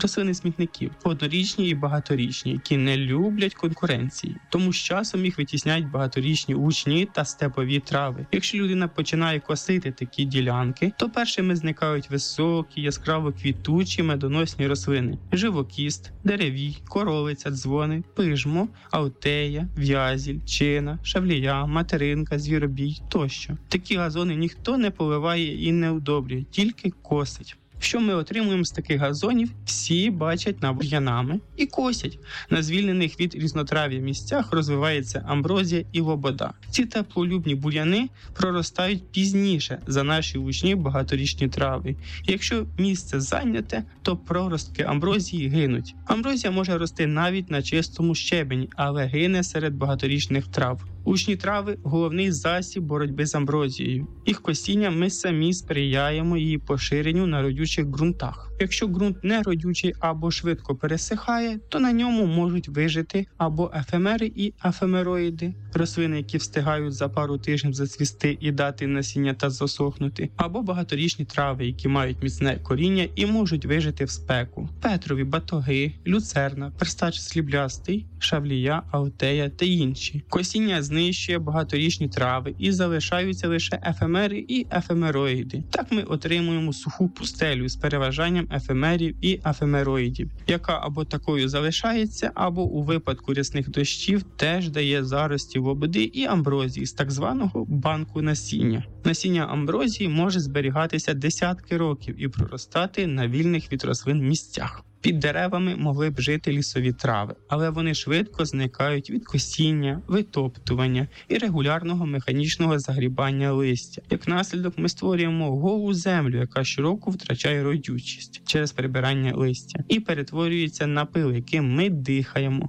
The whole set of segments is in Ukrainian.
рослини смітників, однорічні і багаторічні, які не люблять конкуренції. Тому з часом їх витісняють багаторічні учні та степові трави. Якщо людина починає косити такі ділянки, то першими зникають високі, яскраво квітучі медоносні рослини: живокіст, деревій, королиця, дзвони, пижмо, аутея, в'язіль, чина, шавлія, материнка, звіробій тощо. Такі газони ніхто не поливає і не удобрює, тільки косить. Що ми отримуємо з таких газонів? Всі бачать бур'янами і косять. На звільнених від різнотрав'я місцях розвивається амброзія і лобода. Ці теплолюбні бур'яни проростають пізніше за наші гучні багаторічні трави. І якщо місце зайняте, то проростки амброзії гинуть. Амброзія може рости навіть на чистому щебені, але гине серед багаторічних трав. Гучні трави – головний засіб боротьби з амброзією. Їх косіння ми самі сприяємо її поширенню на родючих ґрунтах. Якщо ґрунт не родючий або швидко пересихає, то на ньому можуть вижити або ефемери і ефемероїди – рослини, які встигають за пару тижнів зацвісти і дати насіння та засохнути, або багаторічні трави, які мають міцне коріння і можуть вижити в спеку. Петрові батоги, люцерна, перстач сріблястий, шавлія, аутея та інші. Косіння знищує багаторічні трави і залишаються лише ефемери і ефемероїди. Так ми отримуємо суху пустелю з переважанням ефемерів і ефемероїдів, яка або такою залишається, або у випадку рясних дощів теж дає зарості лободи і амброзії з так званого банку насіння. Насіння амброзії може зберігатися десятки років і проростати на вільних від рослин місцях. Під деревами могли б жити лісові трави, але вони швидко зникають від косіння, витоптування і регулярного механічного загрібання листя. Як наслідок ми створюємо голу землю, яка щороку втрачає родючість через прибирання листя і перетворюється на пил, яким ми дихаємо.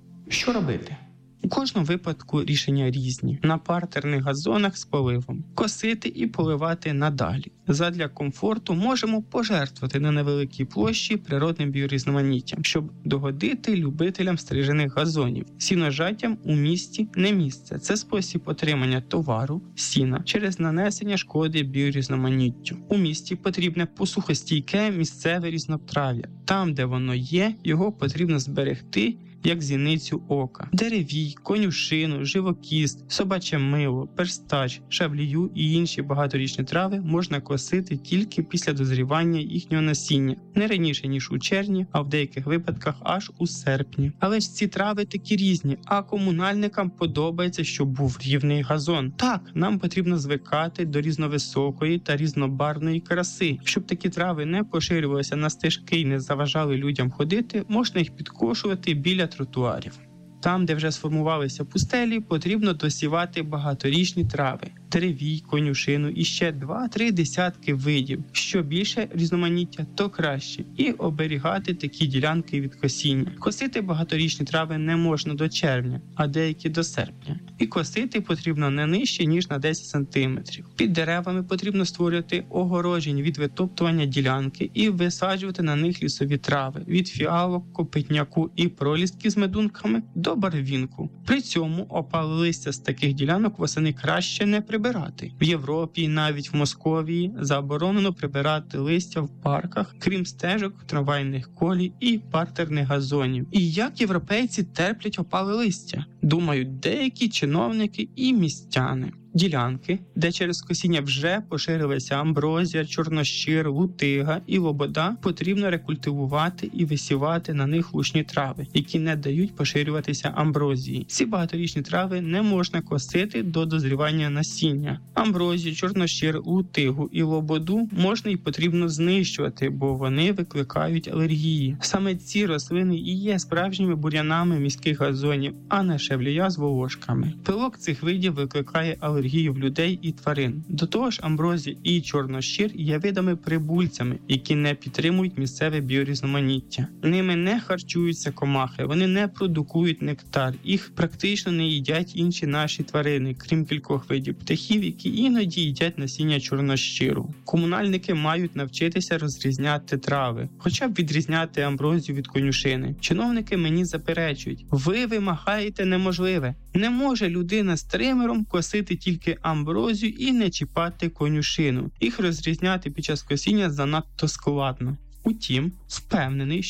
Що робити? У кожному випадку рішення різні. На партерних газонах з поливом. Косити і поливати надалі. Задля комфорту можемо пожертвувати на невеликій площі природним біорізноманіттям, щоб догодити любителям стрижених газонів. Сіножаттям у місті не місце. Це спосіб отримання товару, сіна, через нанесення шкоди біорізноманіттю. У місті потрібне посухостійке місцеве різнотрав'я. Там, де воно є, його потрібно зберегти, як зіницю ока. Деревій, конюшину, живокіст, собаче мило, перстач, шавлію і інші багаторічні трави можна косити тільки після дозрівання їхнього насіння. Не раніше, ніж у червні, а в деяких випадках аж у серпні. Але ж ці трави такі різні, а комунальникам подобається, щоб був рівний газон. Так, нам потрібно звикати до різновисокої та різнобарвної краси. Щоб такі трави не поширювалися на стежки і не заважали людям ходити, можна їх підкошувати біля тротуарів. Там, де вже сформувалися пустелі, потрібно досівати багаторічні трави. Деревій, конюшину і ще 2-3 десятки видів. Що більше різноманіття, то краще. І оберігати такі ділянки від косіння. Косити багаторічні трави не можна до червня, а деякі до серпня. І косити потрібно не нижче, ніж на 10 см. Під деревами потрібно створювати огородження від витоптування ділянки і висаджувати на них лісові трави. Від фіалок, копитняку і пролісків з медунками до барвінку. При цьому опале листя з таких ділянок восени краще не прибирати. В Європі, навіть в Московії, заборонено прибирати листя в парках, крім стежок, трамвайних колій і партерних газонів. І як європейці терплять опале листя? Думають деякі чиновники і містяни. Ділянки, де через косіння вже поширилися амброзія, чорнощир, лутига і лобода, потрібно рекультивувати і висівати на них лучні трави, які не дають поширюватися амброзії. Ці багаторічні трави не можна косити до дозрівання насіння. Амброзію, чорнощир, лутигу і лободу можна і потрібно знищувати, бо вони викликають алергії. Саме ці рослини і є справжніми бур'янами міських газонів, а не шавлія з волошками. Пилок цих видів викликає алергії в людей і тварин. До того ж, амброзія і чорнощир є видами прибульцями, які не підтримують місцеве біорізноманіття. Ними не харчуються комахи, вони не продукують нектар, їх практично не їдять інші наші тварини, крім кількох видів птахів, які іноді їдять насіння чорнощиру. Комунальники мають навчитися розрізняти трави, хоча б відрізняти амброзію від конюшини. Чиновники мені заперечують: ви вимагаєте неможливе. Не може людина з тримером косити тільки амброзію і не чіпати конюшину. Їх розрізняти під час косіння занадто складно. Утім, впевнений,